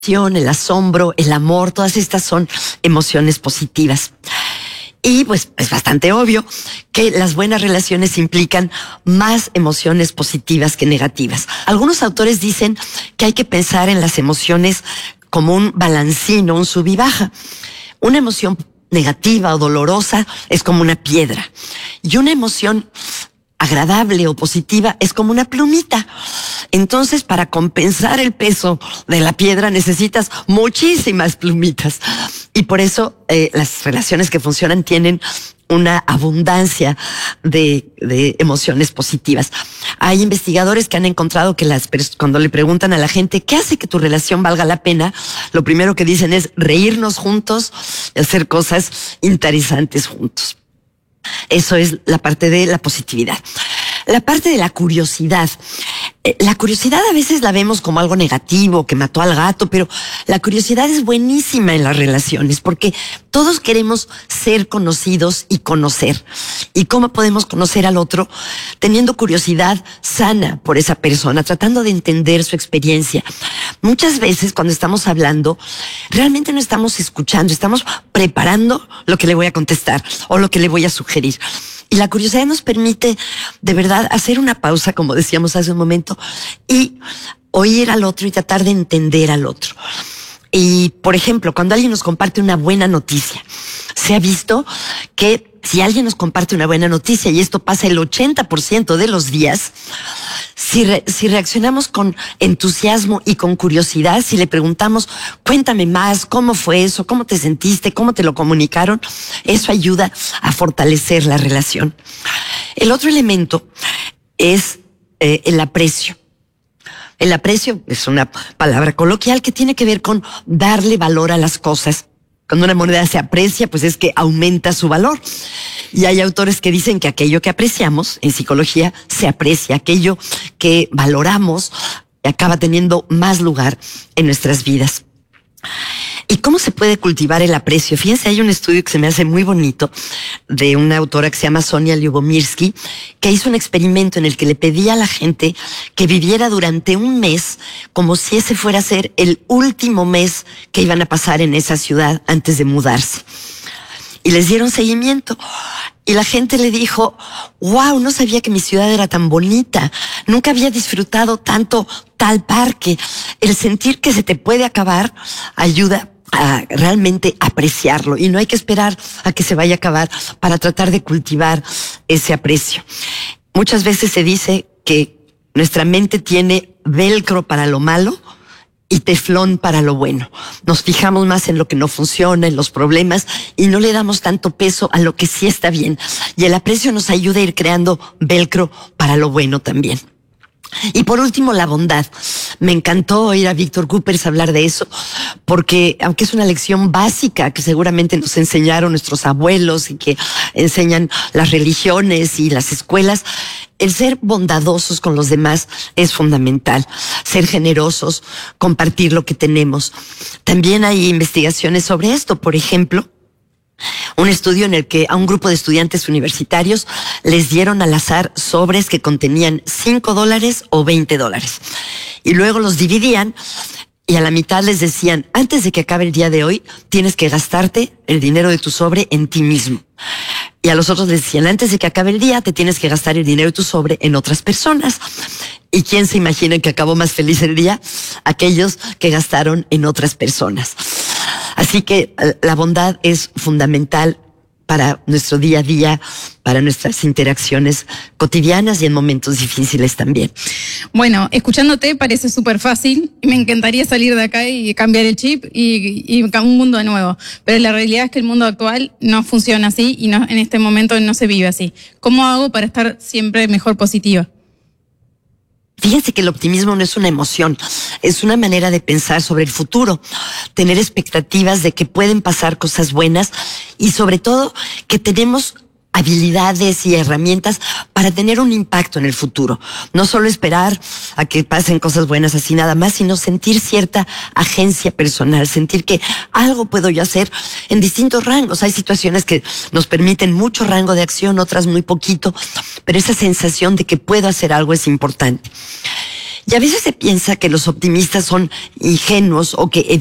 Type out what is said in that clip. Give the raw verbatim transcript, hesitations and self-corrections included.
el asombro, el amor, todas estas son emociones positivas. Y pues es bastante obvio que las buenas relaciones implican más emociones positivas que negativas. Algunos autores dicen que hay que pensar en las emociones como un balancino, un sub y baja. Una emoción negativa o dolorosa es como una piedra. Y una emoción agradable o positiva es como una plumita. Entonces, para compensar el peso de la piedra necesitas muchísimas plumitas. Y por eso eh, las relaciones que funcionan tienen una abundancia de, de emociones positivas. Hay investigadores que han encontrado que las cuando le preguntan a la gente ¿qué hace que tu relación valga la pena? Lo primero que dicen es reírnos juntos y hacer cosas interesantes juntos. Eso es la parte de la positividad. La parte de la curiosidad. La curiosidad a veces la vemos como algo negativo, que mató al gato, pero la curiosidad es buenísima en las relaciones porque todos queremos ser conocidos y conocer. ¿Y cómo podemos conocer al otro? Teniendo curiosidad sana por esa persona, tratando de entender su experiencia. Muchas veces cuando estamos hablando, realmente no estamos escuchando, estamos preparando lo que le voy a contestar o lo que le voy a sugerir. Y la curiosidad nos permite, de verdad, hacer una pausa, como decíamos hace un momento, y oír al otro y tratar de entender al otro. Y, por ejemplo, cuando alguien nos comparte una buena noticia, se ha visto que si alguien nos comparte una buena noticia, y esto pasa el ochenta por ciento de los días, si, re, si reaccionamos con entusiasmo y con curiosidad, si le preguntamos, cuéntame más, ¿cómo fue eso? ¿Cómo te sentiste? ¿Cómo te lo comunicaron? Eso ayuda a fortalecer la relación. El otro elemento es eh, el aprecio. El aprecio es una palabra coloquial que tiene que ver con darle valor a las cosas. Cuando una moneda se aprecia, pues es que aumenta su valor. Y hay autores que dicen que aquello que apreciamos, en psicología, se aprecia. Aquello que valoramos acaba teniendo más lugar en nuestras vidas. ¿Y cómo se puede cultivar el aprecio? Fíjense, hay un estudio que se me hace muy bonito de una autora que se llama Sonia Lyubomirsky, que hizo un experimento en el que le pedía a la gente que viviera durante un mes como si ese fuera a ser el último mes que iban a pasar en esa ciudad antes de mudarse. Y les dieron seguimiento. Y la gente le dijo, wow, no sabía que mi ciudad era tan bonita. Nunca había disfrutado tanto tal parque. El sentir que se te puede acabar ayuda a realmente apreciarlo. Y no hay que esperar a que se vaya a acabar para tratar de cultivar ese aprecio. Muchas veces se dice que nuestra mente tiene velcro para lo malo y teflón para lo bueno. Nos fijamos más en lo que no funciona, en los problemas, y no le damos tanto peso a lo que sí está bien. Y el aprecio nos ayuda a ir creando velcro para lo bueno también. Y por último, la bondad. Me encantó oír a Víctor Coopers hablar de eso, porque aunque es una lección básica que seguramente nos enseñaron nuestros abuelos y que enseñan las religiones y las escuelas, el ser bondadosos con los demás es fundamental. Ser generosos, compartir lo que tenemos. También hay investigaciones sobre esto. Por ejemplo, un estudio en el que a un grupo de estudiantes universitarios les dieron al azar sobres que contenían cinco dólares o veinte dólares. Y luego los dividían y a la mitad les decían, antes de que acabe el día de hoy, tienes que gastarte el dinero de tu sobre en ti mismo. Y a los otros les decían, antes de que acabe el día, te tienes que gastar el dinero de tu sobre en otras personas. ¿Y quién se imagina que acabó más feliz el día? Aquellos que gastaron en otras personas. Así que la bondad es fundamental para nuestro día a día, para nuestras interacciones cotidianas y en momentos difíciles también. Bueno, escuchándote parece súper fácil. Me encantaría salir de acá y cambiar el chip y, y un mundo nuevo. Pero la realidad es que el mundo actual no funciona así y no, en este momento no se vive así. ¿Cómo hago para estar siempre mejor positiva? Fíjense que el optimismo no es una emoción, es una manera de pensar sobre el futuro, tener expectativas de que pueden pasar cosas buenas y sobre todo que tenemos habilidades y herramientas para tener un impacto en el futuro. No solo esperar a que pasen cosas buenas así nada más, sino sentir cierta agencia personal, sentir que algo puedo yo hacer en distintos rangos. Hay situaciones que nos permiten mucho rango de acción, otras muy poquito, pero esa sensación de que puedo hacer algo es importante. Y a veces se piensa que los optimistas son ingenuos o que